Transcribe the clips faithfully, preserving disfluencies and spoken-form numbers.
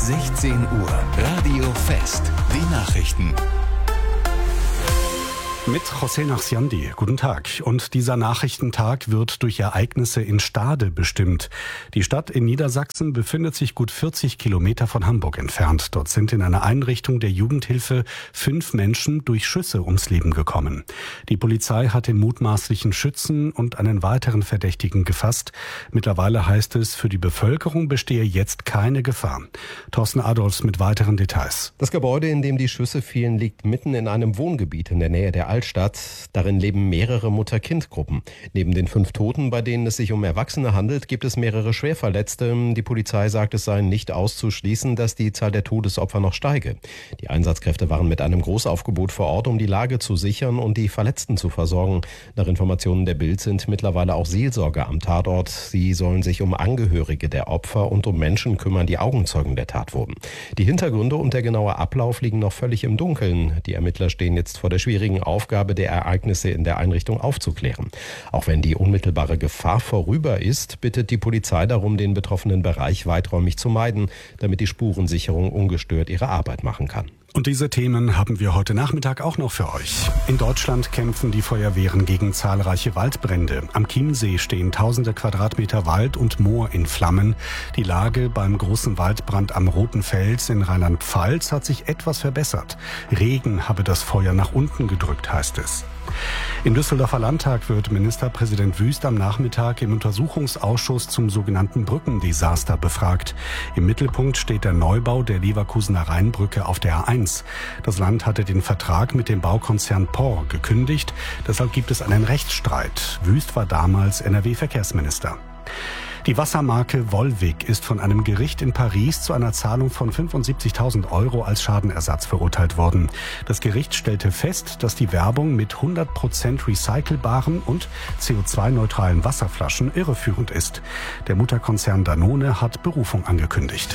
sechzehn Uhr, Radio Fest, die Nachrichten. Mit José Nachsiandi. Guten Tag. Und dieser Nachrichtentag wird durch Ereignisse in Stade bestimmt. Die Stadt in Niedersachsen befindet sich gut vierzig Kilometer von Hamburg entfernt. Dort sind in einer Einrichtung der Jugendhilfe fünf Menschen durch Schüsse ums Leben gekommen. Die Polizei hat den mutmaßlichen Schützen und einen weiteren Verdächtigen gefasst. Mittlerweile heißt es, für die Bevölkerung bestehe jetzt keine Gefahr. Thorsten Adolfs mit weiteren Details. Das Gebäude, in dem die Schüsse fielen, liegt mitten in einem Wohngebiet in der Nähe der Altstadt. Darin leben mehrere Mutter-Kind-Gruppen. Neben den fünf Toten, bei denen es sich um Erwachsene handelt, gibt es mehrere Schwerverletzte. Die Polizei sagt, es sei nicht auszuschließen, dass die Zahl der Todesopfer noch steige. Die Einsatzkräfte waren mit einem Großaufgebot vor Ort, um die Lage zu sichern und die Verletzten zu versorgen. Nach Informationen der Bild sind mittlerweile auch Seelsorger am Tatort. Sie sollen sich um Angehörige der Opfer und um Menschen kümmern, die Augenzeugen der Tat wurden. Die Hintergründe und der genaue Ablauf liegen noch völlig im Dunkeln. Die Ermittler stehen jetzt vor der schwierigen Aufgabe, der Ereignisse in der Einrichtung aufzuklären. Auch wenn die unmittelbare Gefahr vorüber ist, bittet die Polizei darum, den betroffenen Bereich weiträumig zu meiden, damit die Spurensicherung ungestört ihre Arbeit machen kann. Und diese Themen haben wir heute Nachmittag auch noch für euch. In Deutschland kämpfen die Feuerwehren gegen zahlreiche Waldbrände. Am Chiemsee stehen tausende Quadratmeter Wald und Moor in Flammen. Die Lage beim großen Waldbrand am Roten Fels in Rheinland-Pfalz hat sich etwas verbessert. Regen habe das Feuer nach unten gedrückt, heißt es. Im Düsseldorfer Landtag wird Ministerpräsident Wüst am Nachmittag im Untersuchungsausschuss zum sogenannten Brückendesaster befragt. Im Mittelpunkt steht der Neubau der Leverkusener Rheinbrücke auf der A eins. Das Land hatte den Vertrag mit dem Baukonzern P O R gekündigt. Deshalb gibt es einen Rechtsstreit. Wüst war damals N R W-Verkehrsminister. Die Wassermarke Volvic ist von einem Gericht in Paris zu einer Zahlung von fünfundsiebzigtausend Euro als Schadenersatz verurteilt worden. Das Gericht stellte fest, dass die Werbung mit hundert Prozent recycelbaren und C O zwei neutralen Wasserflaschen irreführend ist. Der Mutterkonzern Danone hat Berufung angekündigt.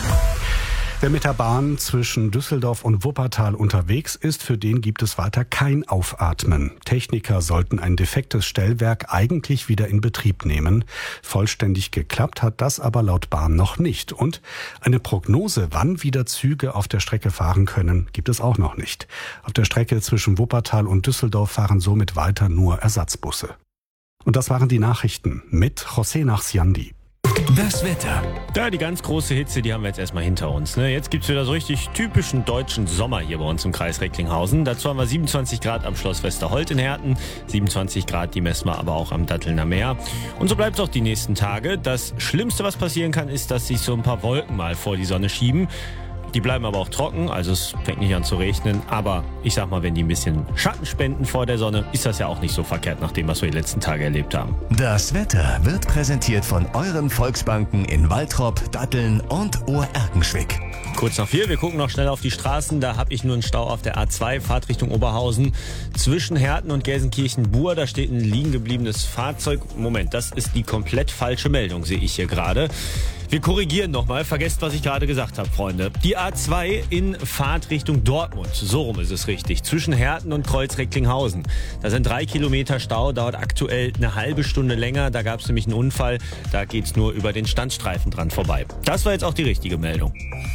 Wer mit der Bahn zwischen Düsseldorf und Wuppertal unterwegs ist, für den gibt es weiter kein Aufatmen. Techniker sollten ein defektes Stellwerk eigentlich wieder in Betrieb nehmen. Vollständig geklappt hat das aber laut Bahn noch nicht. Und eine Prognose, wann wieder Züge auf der Strecke fahren können, gibt es auch noch nicht. Auf der Strecke zwischen Wuppertal und Düsseldorf fahren somit weiter nur Ersatzbusse. Und das waren die Nachrichten mit José Nachsiandi. Das Wetter. Da die ganz große Hitze, die haben wir jetzt erstmal hinter uns. Ne? Jetzt gibt's wieder so richtig typischen deutschen Sommer hier bei uns im Kreis Recklinghausen. Dazu haben wir siebenundzwanzig Grad am Schloss Westerholt in Herten, siebenundzwanzig Grad die messen wir aber auch am Dattelner Meer. Und so bleibt es auch die nächsten Tage. Das Schlimmste, was passieren kann, ist, dass sich so ein paar Wolken mal vor die Sonne schieben. Die bleiben aber auch trocken, also es fängt nicht an zu regnen. Aber ich sag mal, wenn die ein bisschen Schatten spenden vor der Sonne, ist das ja auch nicht so verkehrt, nach dem, was wir die letzten Tage erlebt haben. Das Wetter wird präsentiert von euren Volksbanken in Waltrop, Datteln und Ohrerkenschwick. Kurz nach vier, wir gucken noch schnell auf die Straßen. Da habe ich nur einen Stau auf der A zwei, Fahrt Richtung Oberhausen. Zwischen Herten und Gelsenkirchen-Bur, da steht ein liegen gebliebenes Fahrzeug. Moment, das ist die komplett falsche Meldung, sehe ich hier gerade. Wir korrigieren nochmal, vergesst, was ich gerade gesagt habe, Freunde. Die A zwei in Fahrt Richtung Dortmund, so rum ist es richtig, zwischen Herten und Kreuz-Recklinghausen. Da sind drei Kilometer Stau, dauert aktuell eine halbe Stunde länger. Da gab es nämlich einen Unfall, da geht's nur über den Standstreifen dran vorbei. Das war jetzt auch die richtige Meldung.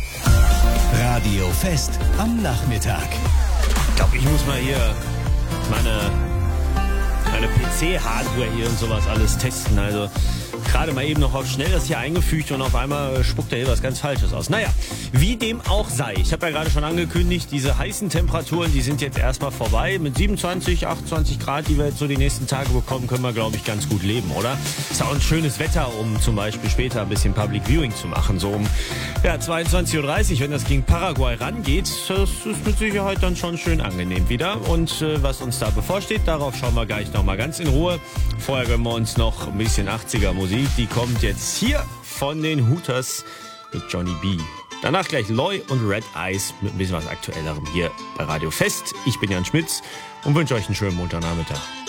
Radio Fest am Nachmittag. Ich glaube, ich muss mal hier meine, meine P C-Hardware hier und sowas alles testen, also... Gerade mal eben noch auf schnell das hier eingefügt und auf einmal spuckt da hier was ganz Falsches aus. Naja, wie dem auch sei. Ich habe ja gerade schon angekündigt, diese heißen Temperaturen, die sind jetzt erstmal vorbei. Mit siebenundzwanzig, achtundzwanzig Grad, die wir jetzt so die nächsten Tage bekommen, können wir, glaube ich, ganz gut leben, oder? Ist auch ein schönes Wetter, um zum Beispiel später ein bisschen Public Viewing zu machen. So um ja, zweiundzwanzig Uhr dreißig, wenn das gegen Paraguay rangeht, das ist mit Sicherheit dann schon schön angenehm wieder. Und äh, was uns da bevorsteht, darauf schauen wir gleich nochmal ganz in Ruhe. Vorher gönnen wir uns noch ein bisschen achtziger Musik. Die kommt jetzt hier von den Hooters mit Johnny B. Danach gleich Loy und Red Eyes mit ein bisschen was Aktuellerem hier bei Radio Fest. Ich bin Jan Schmitz und wünsche euch einen schönen Montagnachmittag.